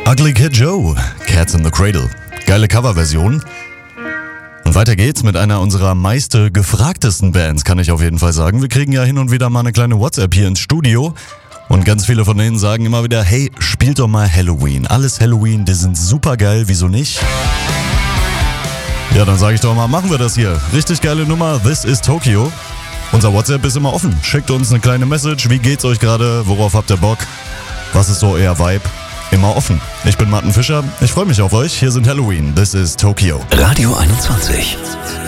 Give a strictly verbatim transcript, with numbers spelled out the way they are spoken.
Ugly Kid Joe, Cats in the Cradle. Geile Coverversion. Und weiter geht's mit einer unserer meist gefragtesten Bands, kann ich auf jeden Fall sagen. Wir kriegen ja hin und wieder mal eine kleine WhatsApp hier ins Studio. Und ganz viele von denen sagen immer wieder, hey, spielt doch mal Halloween. Alles Halloween, die sind super geil, wieso nicht? Ja, dann sage ich doch mal, machen wir das hier. Richtig geile Nummer, This is Tokyo. Unser WhatsApp ist immer offen. Schickt uns eine kleine Message. Wie geht's euch gerade? Worauf habt ihr Bock? Was ist so euer Vibe? Immer offen. Ich bin Martin Fischer. Ich freue mich auf euch. Hier sind Halloween. This is Tokyo. Radio einundzwanzig.